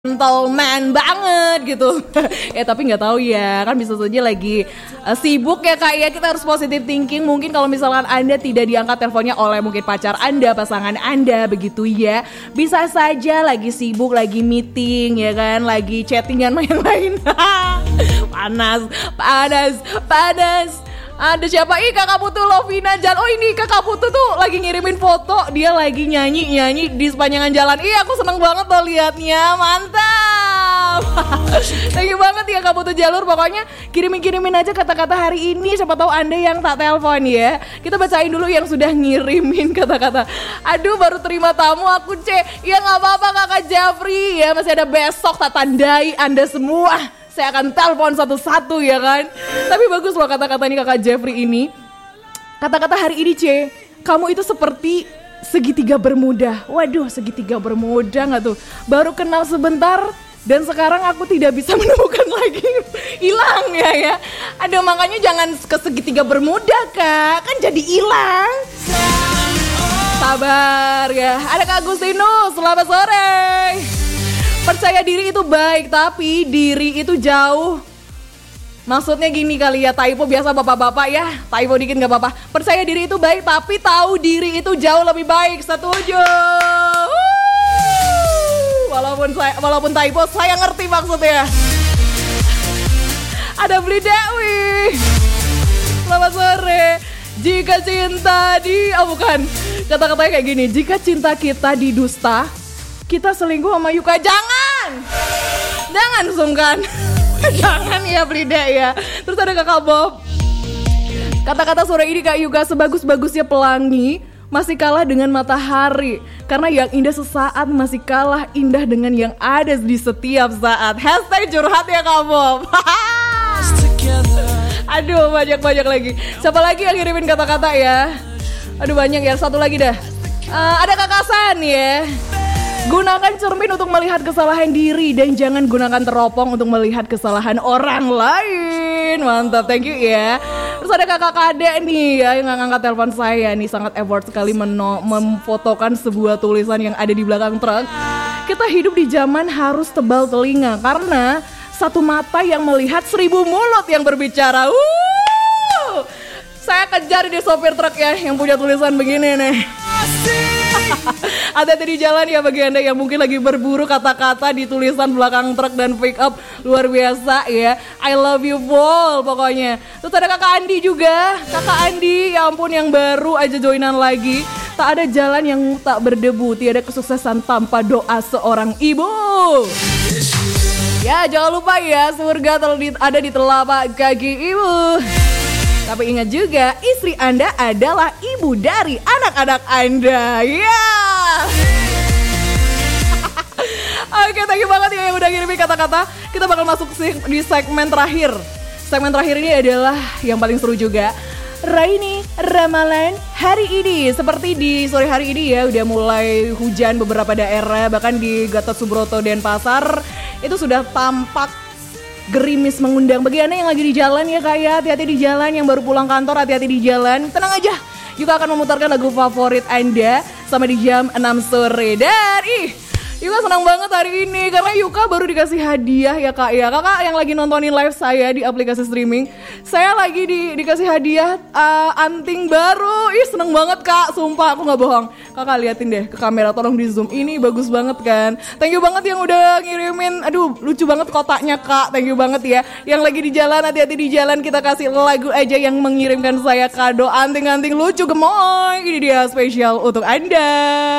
gentleman banget gitu. Ya tapi nggak tahu ya, kan bisa saja lagi sibuk ya kak ya. Kita harus positive thinking. Mungkin kalau misalkan Anda tidak diangkat teleponnya oleh mungkin pacar Anda, pasangan Anda begitu ya, bisa saja lagi sibuk, lagi meeting ya kan, lagi chattingan sama yang lain. Panas. Ada siapa? Kakak Putu Lovina Jan. Oh ini kakak Putu tuh lagi ngirimin foto. Dia lagi nyanyi di sepanjangan jalan. Aku seneng banget tuh liatnya. Mantap. Thank you banget ya Kak Putu Jalur. Pokoknya kirimin aja kata-kata hari ini. Siapa tahu Anda yang tak telepon ya. Kita bacain dulu yang sudah ngirimin kata-kata. Aduh baru terima tamu aku C. Ya gak apa-apa Kakak Jeffrey ya. Masih ada besok, tak tandai Anda semua. Saya akan telepon satu-satu ya kan. Tapi bagus loh kata-kata ini kakak Jeffrey ini. Kata-kata hari ini C, kamu itu seperti segitiga bermuda. Waduh, segitiga bermuda gak tuh? Baru kenal sebentar dan sekarang aku tidak bisa menemukan lagi. Hilang ya. Aduh makanya jangan ke segitiga bermuda kak, kan jadi hilang. Sabar ya. Ada Kak Agustinus, selamat sore. Percaya diri itu baik, tapi diri itu jauh. Maksudnya gini kali ya, typo biasa bapak-bapak ya. Typo dikit gak apa-apa. Percaya diri itu baik, tapi tahu diri itu jauh lebih baik. Setuju. Walaupun typo, saya ngerti maksudnya. Ada Beli Dewi. Selamat sore. Jika cinta bukan. Kata-katanya kayak gini, jika cinta kita didusta, kita selingkuh sama Yuka. Jangan sungkan. Jangan ya Frida ya. Terus ada kakak Bob. Kata-kata sore ini Kak Yuka, sebagus-bagusnya pelangi masih kalah dengan matahari, karena yang indah sesaat masih kalah indah dengan yang ada di setiap saat. Hashtag curhat ya Kak Bob. Aduh banyak lagi. Siapa lagi yang ngirimin kata-kata ya? Aduh banyak ya. Satu lagi dah. Ada Kakak San ya. Gunakan cermin untuk melihat kesalahan diri dan jangan gunakan teropong untuk melihat kesalahan orang lain. Mantap, thank you ya. Terus ada kakak Kade nih ya yang ngangkat telepon saya nih, sangat effort sekali memfotokan sebuah tulisan yang ada di belakang truk. Kita hidup di zaman harus tebal telinga karena satu mata yang melihat 1000 mulut yang berbicara. Saya kejar di sopir truk ya yang punya tulisan begini nih. Hati-hati di jalan ya bagi Anda yang mungkin lagi berburu kata-kata di tulisan belakang truk dan pick up. Luar biasa ya. I love you Paul pokoknya. Terus ada kakak Andi juga. Kakak Andi ya ampun yang baru aja joinan lagi. Tak ada jalan yang tak berdebu, tiada kesuksesan tanpa doa seorang ibu. Ya jangan lupa ya, surga ada di telapak kaki ibu. Tapi ingat juga, istri Anda adalah ibu dari anak-anak Anda. Ya. Oke, thank you banget ya yang udah ngirimin kata-kata. Kita bakal masuk di segmen terakhir. Segmen terakhir ini adalah yang paling seru juga. Raini, ramalan hari ini. Seperti di sore hari ini ya, udah mulai hujan beberapa daerah. Bahkan di Gatot Subroto, Denpasar, itu sudah tampak gerimis mengundang. Bagi Anda yang lagi di jalan ya kak ya, hati-hati di jalan. Yang baru pulang kantor, hati-hati di jalan. Tenang aja, Yuka akan memutarkan lagu favorit Anda sama di jam 6 sore. Dan Yuka senang banget hari ini karena Yuka baru dikasih hadiah ya kak ya. Kakak yang lagi nontonin live saya di aplikasi streaming, saya lagi dikasih hadiah anting baru. Seneng banget kak, sumpah aku gak bohong. Kakak liatin deh ke kamera, tolong di zoom. Ini bagus banget kan. Thank you banget yang udah ngirimin. Aduh lucu banget kotaknya kak. Thank you banget ya. Yang lagi di jalan, hati-hati di jalan. Kita kasih lagu aja yang mengirimkan saya kado anting-anting lucu gemoy. Ini dia spesial untuk Anda.